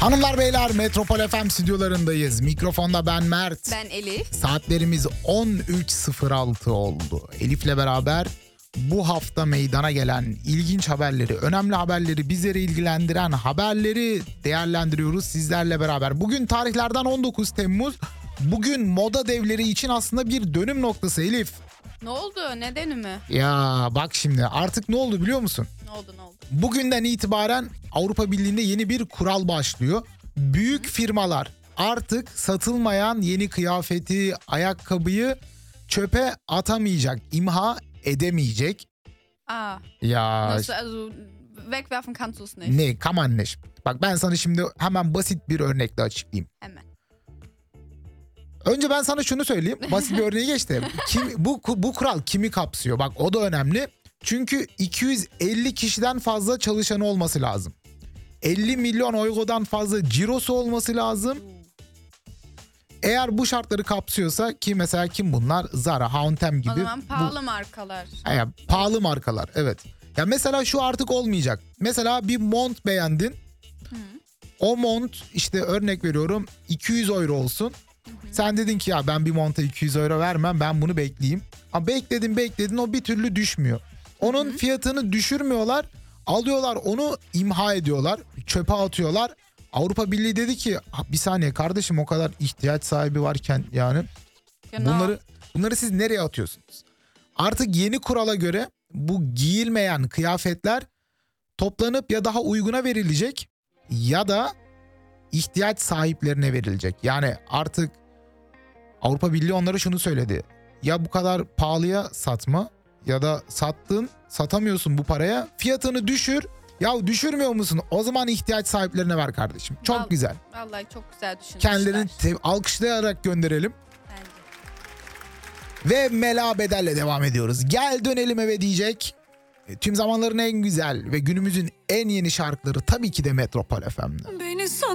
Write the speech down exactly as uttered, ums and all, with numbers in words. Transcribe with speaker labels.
Speaker 1: Hanımlar beyler, Metropol F M stüdyolarındayız. Mikrofonda ben Mert.
Speaker 2: Ben Elif.
Speaker 1: Saatlerimiz on üç sıfır altı oldu. Elif'le beraber bu hafta meydana gelen ilginç haberleri, önemli haberleri, bizleri ilgilendiren haberleri değerlendiriyoruz sizlerle beraber. Bugün tarihlerden on dokuz Temmuz. Bugün moda devleri için aslında bir dönüm noktası Elif.
Speaker 2: Ne oldu? Nedeni mi?
Speaker 1: Ya bak şimdi artık ne oldu biliyor musun?
Speaker 2: Ne oldu ne oldu?
Speaker 1: Bugünden itibaren Avrupa Birliği'nde yeni bir kural başlıyor. Büyük firmalar artık satılmayan yeni kıyafeti, ayakkabıyı çöpe atamayacak, imha edemeyecek.
Speaker 2: Ah.
Speaker 1: Ya
Speaker 2: Nasıl, also, wegwerfen kannst du es nicht.
Speaker 1: ne, come on Neş. Bak ben sana şimdi hemen basit bir örnekle açıklayayım.
Speaker 2: Hemen.
Speaker 1: Önce ben sana şunu söyleyeyim. Basit bir örneği geçti. Kim, bu, bu kural kimi kapsıyor? Bak o da önemli. Çünkü iki yüz elli kişiden fazla çalışanı olması lazım. elli milyon eurodan fazla cirosu olması lazım. Eğer bu şartları kapsıyorsa, ki mesela kim bunlar? Zara, H and M gibi.
Speaker 2: O zaman pahalı
Speaker 1: bu,
Speaker 2: markalar.
Speaker 1: yani pahalı markalar, evet. Ya mesela şu artık olmayacak. Mesela bir mont beğendin. Hı. O mont işte örnek veriyorum iki yüz euro olsun. Hı hı. Sen dedin ki ya ben bir monta iki yüz euro vermem, ben bunu bekleyeyim. Ama bekledin bekledin o bir türlü düşmüyor. Onun hı hı. fiyatını düşürmüyorlar. Alıyorlar onu, imha ediyorlar. Çöpe atıyorlar. Avrupa Birliği dedi ki bir saniye kardeşim, o kadar ihtiyaç sahibi varken yani
Speaker 2: Genau.
Speaker 1: bunları bunları siz nereye atıyorsunuz? Artık yeni kurala göre bu giyilmeyen kıyafetler toplanıp ya daha uyguna verilecek ya da ihtiyaç sahiplerine verilecek. Yani artık Avrupa Birliği onlara şunu söyledi. Ya bu kadar pahalıya satma ya da sattın, satamıyorsun bu paraya, fiyatını düşür. Ya düşürmüyor musun? O zaman ihtiyaç sahiplerine ver kardeşim. Çok
Speaker 2: Vallahi,
Speaker 1: güzel.
Speaker 2: Vallahi çok güzel düşünmüşler.
Speaker 1: Kendilerini te- alkışlayarak gönderelim.
Speaker 2: Bence.
Speaker 1: Ve Mela Bedel'le devam ediyoruz. Gel dönelim eve diyecek. Tüm zamanların en güzel ve günümüzün en yeni şarkıları tabii ki de Metropol F M'de.
Speaker 2: Beni